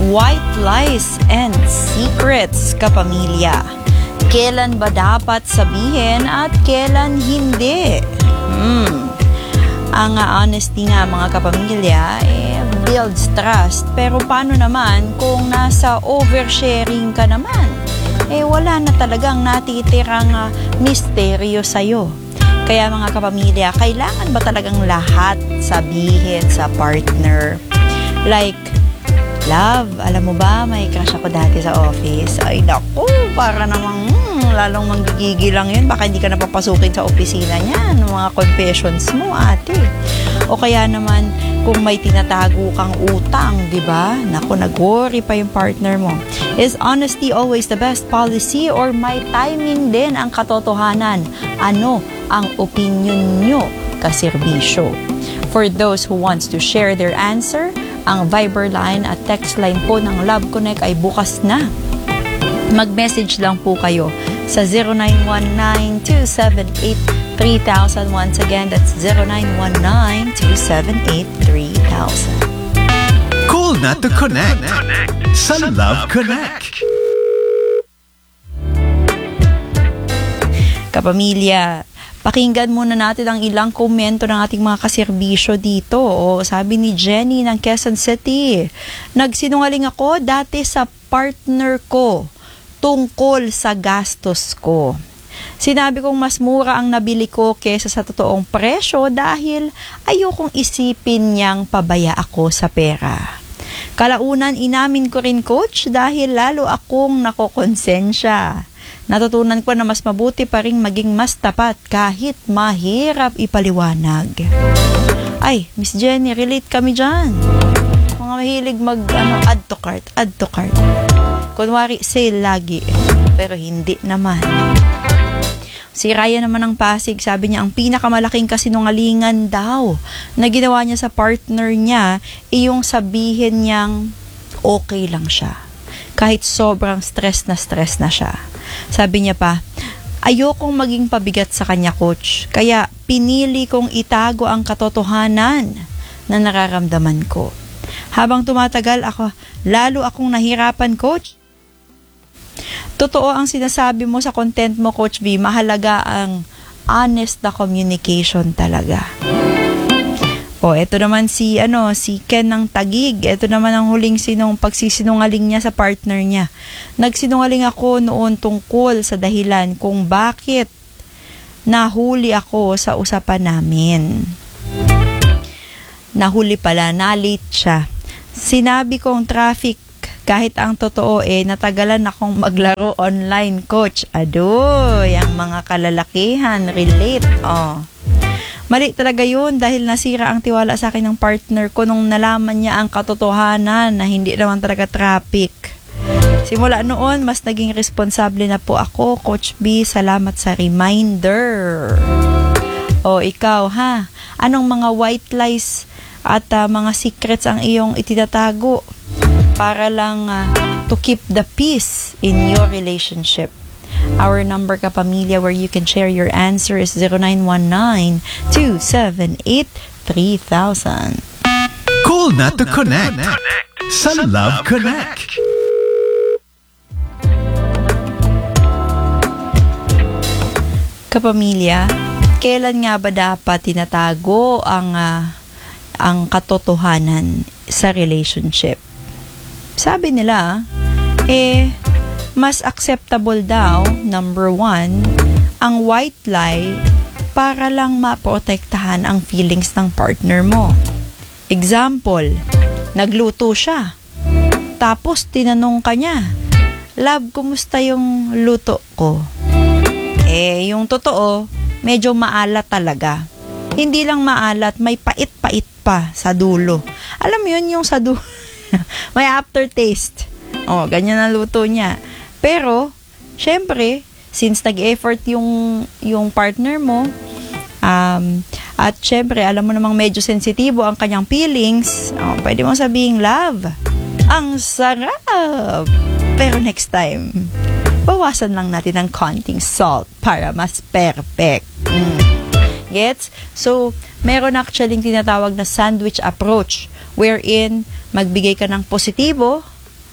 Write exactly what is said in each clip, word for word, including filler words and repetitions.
White lies and secrets, kapamilya. Kailan ba dapat sabihin at kailan hindi? Hmm. Ang uh, honesty nga mga kapamilya eh, builds trust. Pero paano naman kung nasa oversharing ka naman? Eh wala na talagang natitirang uh, misteryo sa'yo. Kaya mga kapamilya, kailangan ba talagang lahat sabihin sa partner? Like, love, alam mo ba, may crush ako dati sa office. Ay, naku, para namang hmm, lalong manggigigil lang yun. Baka hindi ka napapasukin sa opisina niyan. Mga confessions mo, ate. O kaya naman, kung may tinatago kang utang, di ba? Naku, nag-worry pa yung partner mo. Is honesty always the best policy or may timing din ang katotohanan? Ano ang opinion nyo kaserbisyo? For those who wants to share their answer, ang Viber line at text line po ng Love Connect ay bukas na. Mag-message lang po kayo sa zero nine one nine, two seven eight, three thousand. Once again, that's zero nine one nine, two seven eight, three thousand. Call na to connect sa Love Connect. Kapamilya, pakinggan muna natin ang ilang komento ng ating mga kaserbisyo dito. O, sabi ni Jenny ng Quezon City, nagsinungaling ako dati sa partner ko tungkol sa gastos ko. Sinabi kong mas mura ang nabili ko kesa sa totoong presyo dahil ayokong isipin niyang pabaya ako sa pera. Kalaunan inamin ko rin, coach, dahil lalo akong nakokonsensya. Natutunan ko na mas mabuti pa rin maging mas tapat kahit mahirap ipaliwanag. Ay, Miss Jenny, relate kami dyan. Mga mahilig mag, ano, add to cart, add to cart. Kunwari, sale lagi. Pero hindi naman. Si Raya naman ng Pasig, sabi niya, ang pinakamalaking kasinungalingan daw na ginawa niya sa partner niya, ay yung sabihin niyang okay lang siya. Kahit sobrang stress na stress na siya. Sabi niya pa, ayokong maging pabigat sa kanya, coach. Kaya pinili kong itago ang katotohanan na nararamdaman ko. Habang tumatagal ako, lalo akong nahirapan, coach. Totoo ang sinasabi mo sa content mo, Coach V. Mahalaga ang honest na communication talaga. O, eto naman si, ano, si Ken ng Tagig. Eto naman ang huling sinong pagsisinungaling niya sa partner niya. Nagsinungaling ako noon tungkol sa dahilan kung bakit nahuli ako sa usapan namin. Nahuli pala, na-late siya. Sinabi kong traffic, kahit ang totoo eh, natagalan akong maglaro online, coach. Adoy, ang mga kalalakihan, relate. Oh. Mali talaga yun dahil nasira ang tiwala sa akin ng partner ko nung nalaman niya ang katotohanan na hindi naman talaga traffic. Simula noon, mas naging responsable na po ako, Coach B. Salamat sa reminder. O, ikaw ha? Anong mga white lies at uh, mga secrets ang iyong itinatago para lang uh, to keep the peace in your relationship? Our number, kapamilya, where you can share your answer is zero nine one nine, two seven eight, three thousand. Call na to connect sa Love Connect. Kapamilya, kailan nga ba dapat tinatago ang uh, ang katotohanan sa relationship? Sabi nila, eh, mas acceptable daw, number one, ang white lie para lang maprotektahan ang feelings ng partner mo. Example, nagluto siya. Tapos tinanong ka niya, love, kumusta yung luto ko? Eh, yung totoo, medyo maalat talaga. Hindi lang maalat, may pait-pait pa sa dulo. Alam mo yun, yung sa dulo, may aftertaste. Oh, ganyan ang luto niya. Pero, syempre, since nag-effort yung, yung partner mo, um, at syempre, alam mo namang medyo sensitibo ang kanyang feelings, oh, pwede mong sabihin, love, ang sarap! Pero next time, bawasan lang natin ng konting salt para mas perfect. Mm. Gets? So, meron actually tinatawag na sandwich approach wherein magbigay ka ng positibo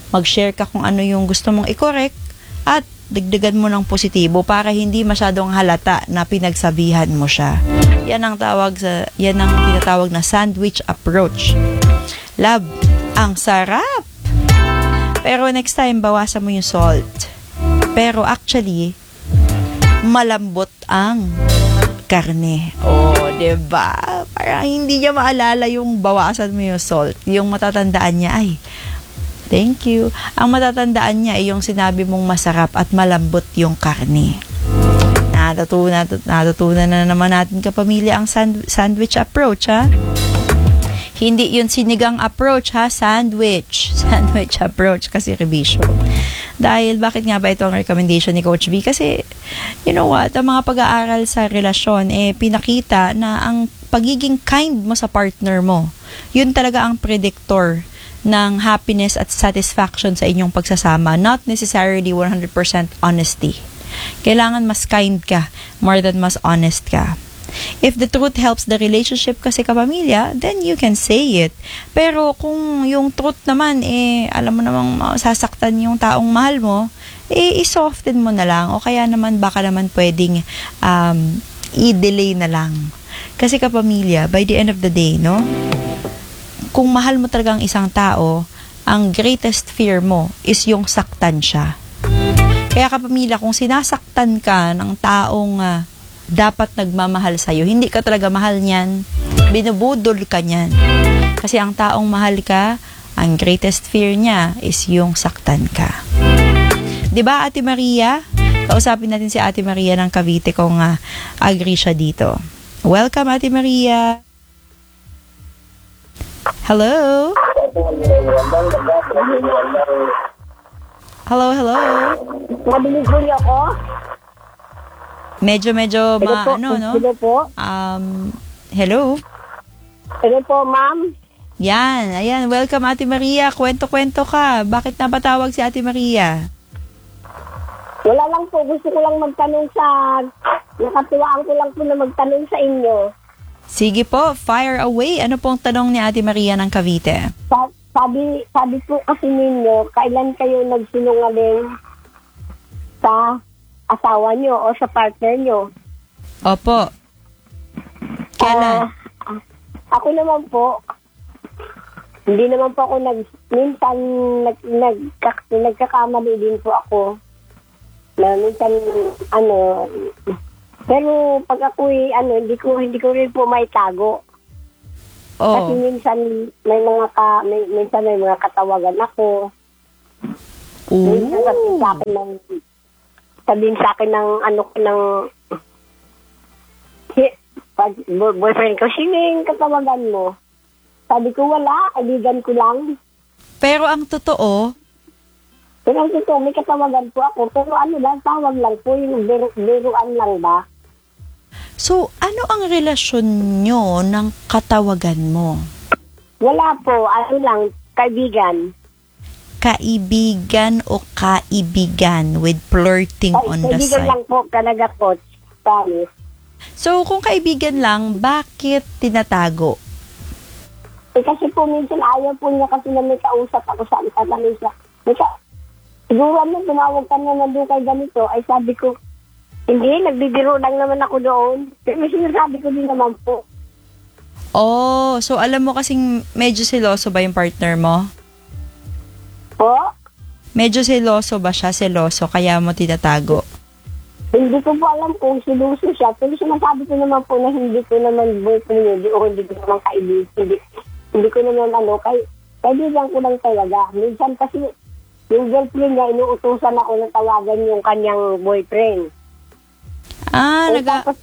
mag-share ka kung ano yung gusto mong i-correct at dagdagan mo ng positibo para hindi masyadong halata na pinagsabihan mo siya. Yan ang tawag sa yan ang tinatawag na sandwich approach. Love, ang sarap. Pero next time bawasan mo yung salt. Pero actually malambot ang karne. Oh, 'di ba? Parang hindi niya maalala yung bawasan mo yung salt. Yung matatandaan niya ay thank you. Ang matatandaan niya ay yung sinabi mong masarap at malambot yung karne. Natutunan, natutunan na naman natin kapamilya ang sand- sandwich approach, ha? Hindi yun sinigang approach, ha? Sandwich. Sandwich approach kasi revision. Dahil, bakit nga ba ito ang recommendation ni Coach V? Kasi, you know what, ang mga pag-aaral sa relasyon, eh, pinakita na ang pagiging kind mo sa partner mo, yun talaga ang predictor ng happiness at satisfaction sa inyong pagsasama, not necessarily one hundred percent honesty. Kailangan mas kind ka more than mas honest ka. If the truth helps the relationship kasi kapamilya, then you can say it. Pero kung yung truth naman, eh, alam mo namang sasaktan yung taong mahal mo, eh, i-soften mo na lang. O kaya naman, baka naman pwedeng um, i-delay na lang. Kasi kapamilya, by the end of the day, no? Kung mahal mo talaga ang isang tao, ang greatest fear mo is yung saktan siya. Kaya kapamilya, kung sinasaktan ka ng taong uh, dapat nagmamahal sa'yo, hindi ka talaga mahal niyan, binubudol ka niyan. Kasi ang taong mahal ka, ang greatest fear niya is yung saktan ka. Diba, Ate Maria? Kausapin natin si Ate Maria ng Cavite kung uh, agree siya dito. Welcome, Ate Maria. Hello? Hello, hello? Mabilis po niyo ako? Medyo, medyo, ma, po, ano, no? Hello po? Um, hello? Hello po, ma'am? Yan, ayan, welcome Ate Maria. Kwento-kwento ka. Bakit napatawag si Ate Maria? Wala lang po. Gusto ko lang magtanong sa... Nakatuwaan ko lang po na magtanong sa inyo. Sige po, fire away. Ano pong tanong ni Ate Maria ng Cavite? Sa, sabi, sabi po kasi ninyo, kailan kayo nagsinungaling sa asawa nyo o sa partner nyo? Opo. Kailan? Uh, ako naman po, hindi naman po ako nag... Minsan, nag, nag, nagkakamali din po ako. Na minsan, ano... Pero pag ako'y, ano, hindi ko, hindi ko rin po may tago. Oh. Kasi minsan, may mga ka, may, minsan may mga katawagan ako. Ooh. Minsan sabihin sa akin ng, sabihin sa akin ng, ano, ng, si, pag, boyfriend ko, sino yung katawagan mo? Sabi ko, wala, kaibigan ko lang. Pero ang totoo, Pero ang totoo, may katawagan po ako. Pero ano lang, tawag lang po, yung biro, biruan lang ba? so ano ang relasyon nyo ng katawagan mo? Wala po, ano lang, kaibigan. Kaibigan o kaibigan with flirting Ay, on the kaibigan side? lang po, talaga po, promise. So, kung kaibigan lang, bakit tinatago? Eh kasi po minsan ayaw po niya kasi na may kausap ako sa tatanong siya. May ka, siguro ano, tumawag ka na nandun kay ganito, ay sabi ko, hindi, nagbibiro lang naman ako doon. Pero may sinasabi ko din naman po. Oh, so alam mo kasing medyo seloso ba yung partner mo? Po? Medyo seloso ba siya? Seloso, kaya mo tinatago? Hindi ko po alam kung siluso siya. Pero sinasabi ko naman po na hindi ko naman boyfriend niya o hindi ko naman kaibigan. Hindi, hindi ko naman ano, kay, kaibigan ko lang talaga. Minsan kasi yung girlfriend niya, inuutusan ako na tawagan yung kanyang boyfriend. Ah, O naga... tapos,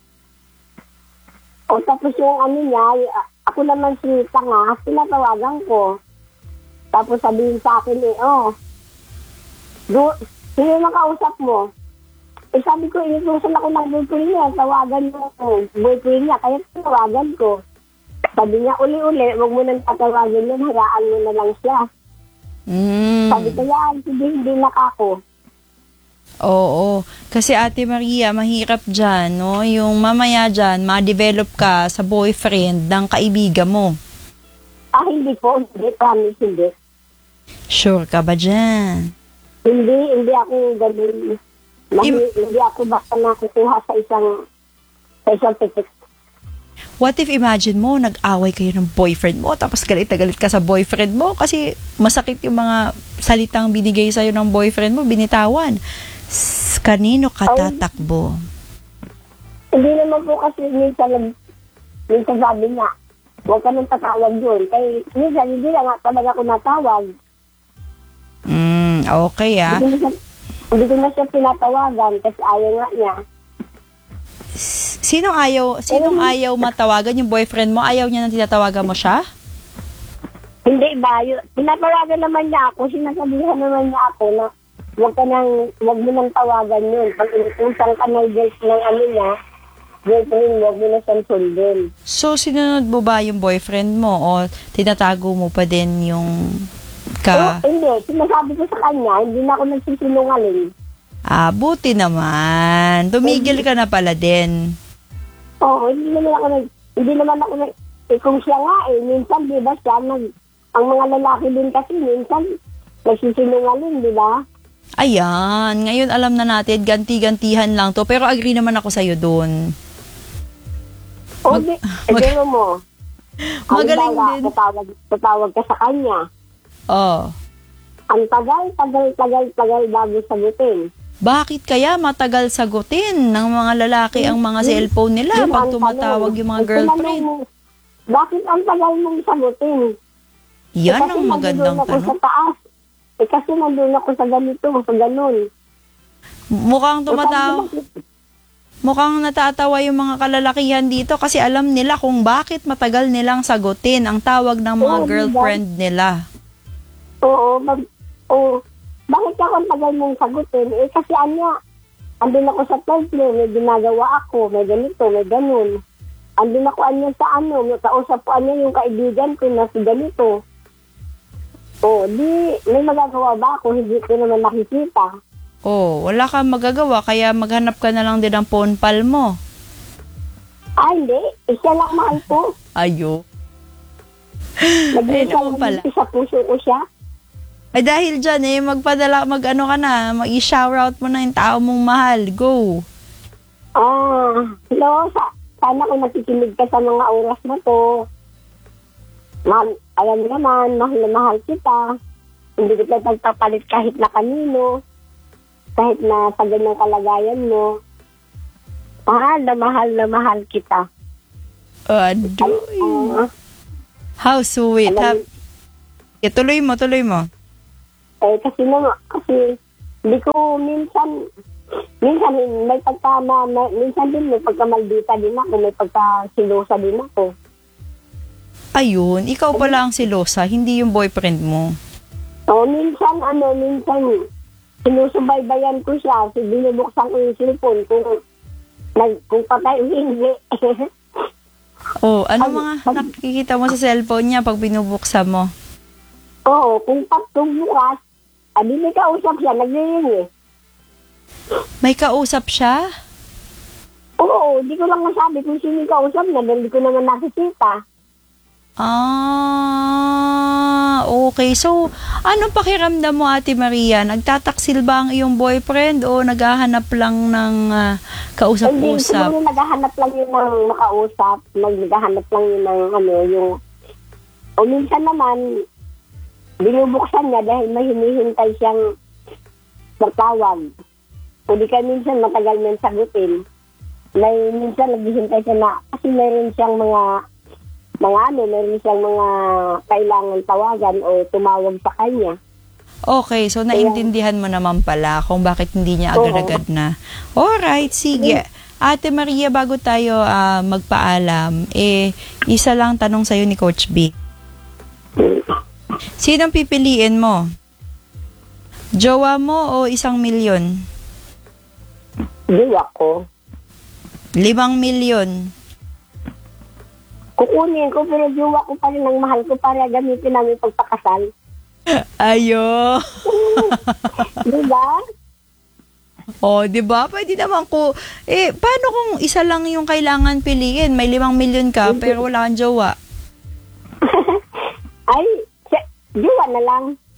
o tapos yung ano niya, ako naman si Tanga, pinatawagan ko. Tapos sabihin sa akin eh, oh, do, sino yung makausap mo? Eh sabi ko, inutusan ako ng boyfriend niya, tawagan mo oh, boyfriend niya, kaya tawagan ko. Sabi niya, uli-uli, wag mo nang tatawagin yun, hayaan mo na lang siya. Mm. Sabi ko, yan, hindi, hindi nakako. Oo. Kasi Ate Maria, mahirap dyan, no? Yung mamaya dyan, ma-develop ka sa boyfriend ng kaibigan mo. Ah, hindi po, hindi, promise, hindi. Sure ka ba dyan? Hindi, hindi ako ganun. Mahi, Im- hindi ako basta nakukuha sa isang sa isang titik. What if imagine mo, nag-away kayo ng boyfriend mo, tapos galit na galit ka sa boyfriend mo kasi masakit yung mga salitang binigay sa'yo ng boyfriend mo, binitawan. S- kanino ka Ay. tatakbo? Hindi naman po kasi minsan, nag- minsan sabi niya, huwag ka nang tatawag yun. Kaya minsan, hindi lang nga talaga ako natawag. Mm, okay ah. Hindi ko na siya, hindi ko na siya pinatawagan kasi ayaw nga niya. S- Sinong ayaw, sinong ayaw matawagan? Yung boyfriend mo, ayaw niya na tinatawagan mo siya? Hindi ba? Yun, pinatawagan naman niya ako, sinasabihan naman niya ako na huwag ka nang, huwag mo nang tawagan yun. Pag inutusan ka ng girls ng ano niya, girlfriend, huwag mo na siyang sundin. So, sinunod mo ba yung boyfriend mo o tinatago mo pa din yung ka... Oh, hindi, sinasabi ko sa kanya, hindi na ako nagsisinungaling. Ah, buti naman. Tumigil ka na pala din. Oo, hindi naman ako nag, hindi naman ako nag, eh kung siya nga eh, minsan di ba siya, nag, ang mga lalaki din kasi minsan, nagsisinungaling, di ba? Ayan, ngayon alam na natin, ganti-gantihan lang to. Pero agree naman ako sa'yo dun. O, Mag- di, mag- eh, mo. Magaling Halimbawa, din. Tatawag, tatawag ka sa kanya. Oh. Ang tagal, tagal, tagal, tagal bago sagutin. Bakit kaya matagal sagutin ng mga lalaki ang mga cellphone nila Yun pag ang tumatawag tanong. yung mga Eh, girlfriend? tinanong mo, bakit ang tagal mong sagutin? Yan Eh, kasi ang magandang nandun ako sa tanong. taas. Eh kasi nandun ako sa ganito, sa ganun. Mukhang Eh, tumatawa. sabi ko, Mukhang natatawa yung mga kalalakihan dito kasi alam nila kung bakit matagal nilang sagutin ang tawag ng mga Oo, diba? girlfriend nila. Oo, mag, oo. Bakit ako ang tagal mong sagutin? Eh, kasi anya, andun ako sa third floor, may ginagawa ako, may ganito, may ganun. Andun ako anya sa ano, may kausap ko anya yung kaibigan ko na si ganito. Oo, di, may magagawa ba ako? Hindi ko naman nakikita. Oh, wala kang magagawa kaya maghanap ka na lang din ng phone pal mo. Ah, hindi. Isa lang mahal ko. Ayo. Nag-iisa naman pala. lang sa puso ko siya. Ay dahil dyan eh, magpadala, mag-ano ka na, mag-i-shoutout mo na yung tao mong mahal. Go! Ah, hello, sa, sana kung nakikinig ka sa mga oras na to. Mahal, alam mo naman, mahal na mahal kita. Hindi kita nagpapalit kahit na kanino. Kahit na sa ganyang kalagayan mo. Mahal na mahal na mahal kita. Adoy! Ah, How sweet. Alam- Ha? Eh, tuloy mo, tuloy mo. eh, kasi na, kasi hindi ko minsan, minsan may pagka, ma, ma- minsan din may pagkamaldita din ako, may pagkasilosa din ako. Ayun, ikaw pala ang silosa, hindi yung boyfriend mo. So, minsan, ano, minsan, sinusubaybayan ko siya, so, binubuksan ko yung cellphone kung, nag, kung patay o hindi. Oh, ano Ay, mga pag- nakikita mo sa cellphone niya pag binubuksan mo? Oo, kung pattong bukas, abi may kausap siya, nag-ring eh. May kausap siya? Oo, di ko lang masabi kung sino yung kausap na, dahil di ko naman nakikita. Ah, okay. So, anong pakiramdam mo, Ate Maria? Nagtataksil ba ang iyong boyfriend o naghahanap lang ng ah, Hindi, kausap-usap? siguro naghahanap lang yun ng makausap, naghahanap lang yun ng ano, yung, o minsan naman, binubuksan niya dahil may hinihintay siyang magtawag. O di ka minsan matagal nang sagutin. May minsan naghihintay siya na, kasi mayroon siyang mga, mga ano, mayroon siyang mga kailangan tawagan o tumawag sa kanya. Okay, so naintindihan mo naman pala kung bakit hindi niya Oo. agad-agad na. Alright, sige. Ate Maria, bago tayo ah, magpaalam, eh, isa lang tanong sa'yo ni Coach B. Sinong pipiliin mo? Jowa mo o isang milyon? Diwa ko. Limang milyon? Kukunin ko, pero diwa ko pa rin ang mahal ko para gamitin namin pagpakasal. Ayo. Diba? Oh, 'di ba? Pwede naman ko. Eh, paano kung isa lang yung kailangan piliin? May limang milyon ka pero wala kang jowa. Ay, siya- diwa na lang.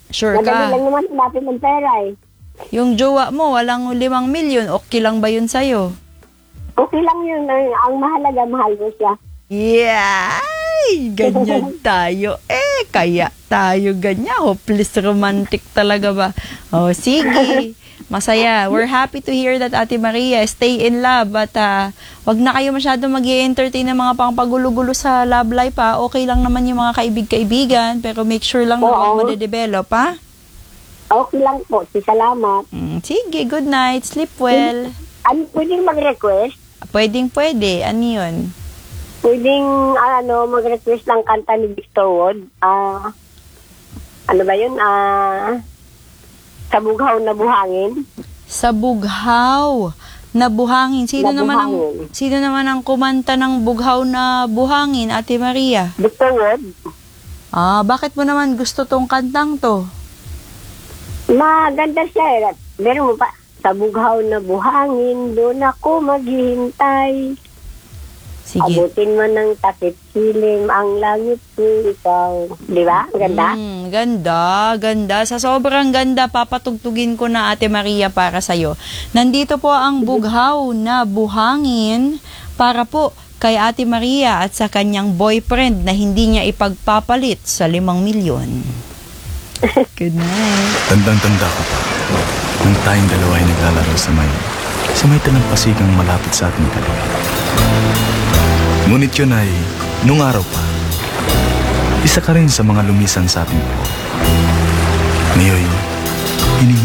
Sure Madali ka? lang naman natin ng pera eh. Yung jowa mo, walang limang milyon, okay lang ba yun sa'yo? Okay lang yun. Ang, ang mahalaga, mahal mo siya. Yeah! Ganyan tayo. Eh, kaya tayo ganyan. Hopeless romantic talaga ba? Oh, sige. Masaya. We're happy to hear that, Ate Maria. Stay in love. At uh, wag na kayo masyado mag-i-entertain ng mga pangpagulo-gulo sa love life, ha? Okay lang naman yung mga kaibig-kaibigan, pero make sure lang na Oo. huwag madedevelop, ha? Okay lang po. Si salamat. Mm, sige, good night. Sleep well. Ano, pwedeng mag-request? Pwedeng pwede. Ano yun? Pwedeng, ano, mag-request ng kanta ni Victor Wood. Ah, ano ba yun? Ah, sa bughaw na buhangin. Sa bughaw na buhangin. Sino Na naman ang buhangin. sino naman ang kumanta ng bughaw na buhangin, Ate Maria? Victor Wood. Ah, bakit mo naman gusto tong kantang to? Maganda siya. eh. Meron mo pa, sa bughaw na buhangin, doon ako maghihintay. Sige. Abutin mo ng takip silim ang langit ko ikaw. Di ba? Ganda? Mm, ganda, ganda. Sa sobrang ganda, papatugtugin ko na, Ate Maria, para sa'yo. Nandito po ang bughaw na buhangin para po kay Ate Maria at sa kanyang boyfriend na hindi niya ipagpapalit sa limang milyon. Good night. Tandang-tanda ko pa, nang tayong dalawa ay naglalaro sa may, sa may talampasigang malapit sa ating kaliwa. Ngunit yun ay, nung araw pa, isa ka rin sa mga lumisan sa ating buho. Ngayon, hiningi